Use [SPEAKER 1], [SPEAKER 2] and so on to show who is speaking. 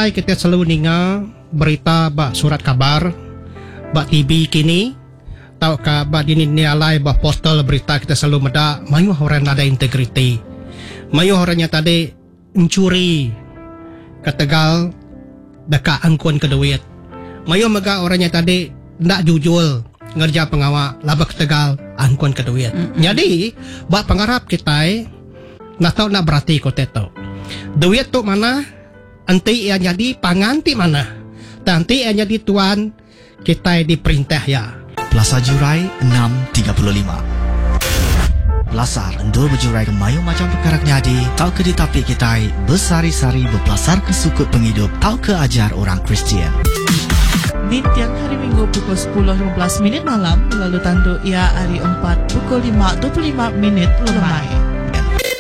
[SPEAKER 1] kita selalu dengar berita ba surat kabar ba TV kini tau ka ba dinilai ba postal berita kita selalu meda mayu orang ada integriti. Mayu orangnya tadi mencuri ketegal dekat angkuan ke duit. Mayu mega orangnya tadi ndak jujur ngerja pengawal laba ketegal angkuan ke duit. Jadi ba pengharap kita nak tahu nak berarti kau tahu. Duit tu mana? Anti yang jadi panganti mana? Nanti yang jadi tuan kita diperintah ya.
[SPEAKER 2] Plaza Jurai 635. Belasar endor berjurai ke mayu macam perkara jadi. Tau ke di tapi kita bersari-sari berpelasar ke sukut penghidup. Tau ke ajar orang Kristian.
[SPEAKER 3] Di tiang hari Minggu pukul 10.15 malam, lalu tandu ia hari 4 pukul 5.25 lemai.